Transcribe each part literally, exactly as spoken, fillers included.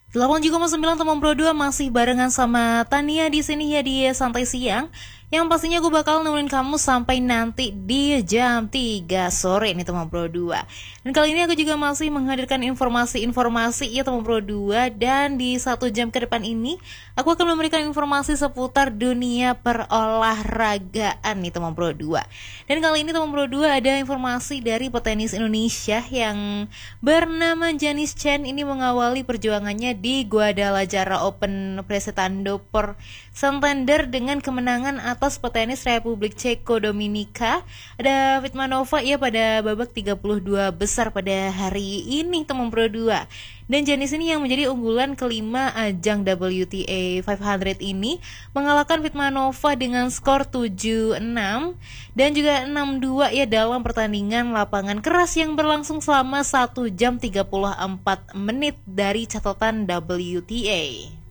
delapan koma sembilan teman Pro dua masih barengan sama Tania di sini ya di Santai Siang. Yang pastinya gue bakal nemenin kamu sampai nanti di jam tiga sore nih teman Pro dua. Dan kali ini aku juga masih menghadirkan informasi-informasi ya teman Pro dua. Dan di satu jam ke depan ini aku akan memberikan informasi seputar dunia perolahragaan nih teman Pro dua. Dan kali ini teman Pro dua ada informasi dari petenis Indonesia yang bernama Janice Chen. Ini mengawali perjuangannya di Guadalajara Open Presentando per Santander dengan kemenangan atas petenis Republik Ceko Dominika ada Vitmanova ya pada babak tiga puluh dua besar pada hari ini teman Pro dua. Dan Janice ini yang menjadi unggulan kelima ajang W T A lima ratus ini mengalahkan Vitmanova dengan skor tujuh enam dan juga enam dua ya dalam pertandingan lapangan keras yang berlangsung selama satu jam tiga puluh empat menit dari catatan W T A.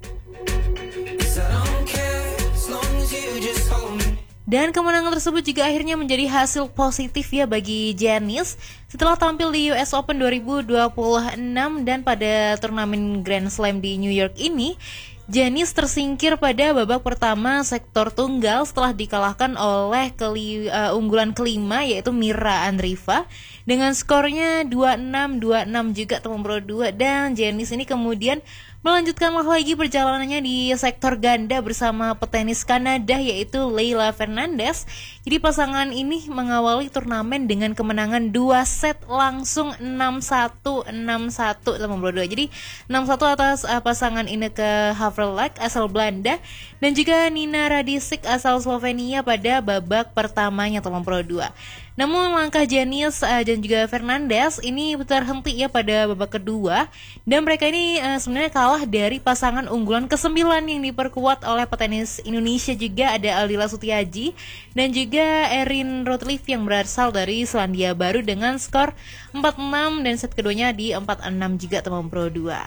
Dan kemenangan tersebut juga akhirnya menjadi hasil positif ya bagi Janice setelah tampil di U S Open dua ribu dua puluh enam dan pada turnamen Grand Slam di New York ini Janice tersingkir pada babak pertama sektor tunggal setelah dikalahkan oleh keli, uh, unggulan kelima yaitu Mira Andreeva dengan skornya dua enam dua enam juga teman Pro dua. Dan Janice ini kemudian melanjutkan lagi perjalanannya di sektor ganda bersama petenis Kanada yaitu Leylah Fernandez. Jadi pasangan ini mengawali turnamen dengan kemenangan dua set langsung enam satu enam satu teman Pro dua. Jadi enam satu atas uh, pasangan Ineke Haverlak asal Belanda dan juga Nina Radicic asal Slovenia pada babak pertamanya teman Pro dua. Namun langkah Janice uh, dan juga Fernandez ini terhenti ya pada babak kedua dan mereka ini uh, sebenarnya kalah dari pasangan unggulan kesembilan yang diperkuat oleh petenis Indonesia juga ada Aldila Sutiaji dan juga Erin Rootleaf yang berasal dari Selandia Baru dengan skor empat enam dan set keduanya di empat enam juga teman Pro dua.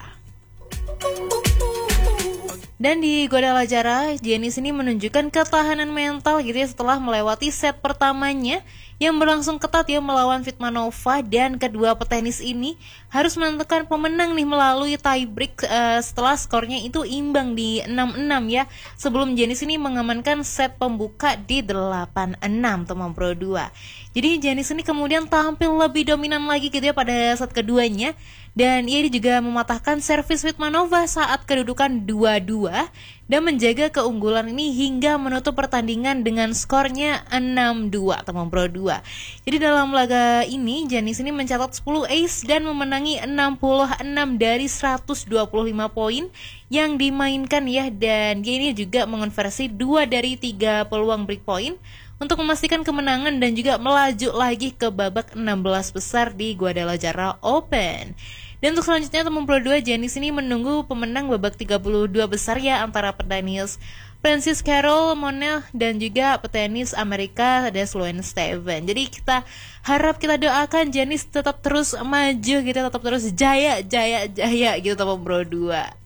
Dan di Guadalajara, Janice ini menunjukkan ketahanan mental gitu ya setelah melewati set pertamanya yang berlangsung ketat ya melawan Vitmanova dan kedua petenis ini harus menentukan pemenang nih melalui tie break uh, setelah skornya itu imbang di enam enam ya sebelum Janice ini mengamankan set pembuka di delapan enam teman Pro dua. Jadi Janice ini kemudian tampil lebih dominan lagi gitu ya pada set keduanya dan ia juga mematahkan servis Vitmanova saat kedudukan dua dua dan menjaga keunggulan ini hingga menutup pertandingan dengan skornya enam dua teman Pro dua. Jadi dalam laga ini Janice ini mencatat sepuluh ace dan memenangi enam puluh enam dari seratus dua puluh lima poin yang dimainkan ya dan dia ini juga mengonversi dua dari tiga peluang break point untuk memastikan kemenangan dan juga melaju lagi ke babak enam belas besar di Guadalajara Open. Dan untuk selanjutnya teman Pro dua, Janice ini menunggu pemenang babak tiga puluh dua besar ya antara petenis Frances Carol Monel dan juga petenis Amerika ada Sloane Steven. Jadi kita harap kita doakan Janice tetap terus maju gitu, tetap terus jaya jaya jaya gitu teman Pro dua.